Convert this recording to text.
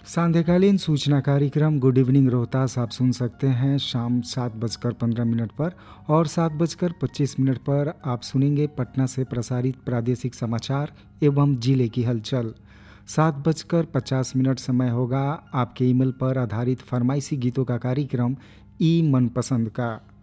सांध्यकालीन सूचना कार्यक्रम good evening Rohtas आप सुन सकते हैं शाम 7:15 पर, और 7:25 पर आप सुनेंगे पटना से प्रसारित प्रादेशिक समाचार एवं जिले की हलचल। 7:50 समय होगा आपके ईमेल पर आधारित फरमाइशी गीतों का कार्यक्रम ई मनपसंद का।